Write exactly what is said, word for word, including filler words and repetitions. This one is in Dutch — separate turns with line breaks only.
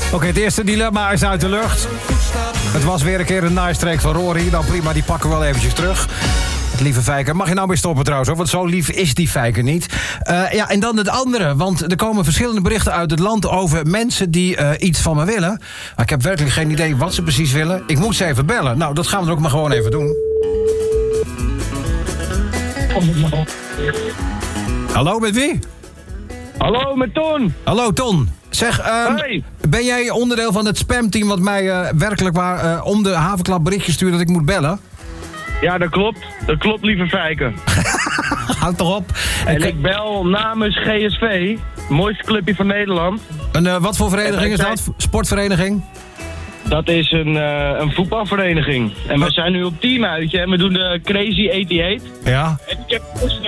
Oké, okay, het eerste dilemma is uit de lucht. Het was weer een keer een naaistreek van Rory. Nou prima, die pakken we wel eventjes terug. Lieve Fijker, mag je nou weer stoppen trouwens, hoor? Want zo lief is die Fijker niet. Uh, ja, en dan het andere, want er komen verschillende berichten uit het land over mensen die uh, iets van me willen. Maar ik heb werkelijk geen idee wat ze precies willen. Ik moet ze even bellen. Nou, dat gaan we dan ook maar gewoon even doen. Hallo, met wie?
Hallo, met Ton.
Hallo, Ton. Zeg, um,
hey.
Ben jij onderdeel van het spamteam wat mij uh, werkelijk waar uh, om de havenklap berichtjes stuurt dat ik moet bellen?
Ja, dat klopt. Dat klopt, lieve Fijker.
Houd toch op.
En
ik,
ik bel namens G S V, mooiste clubje van Nederland.
En uh, wat voor vereniging is dat? Sportvereniging?
Dat is een, uh, een voetbalvereniging. En we zijn nu op teamuitje en we doen de Crazy achtenzestig.
Ja.
En ik heb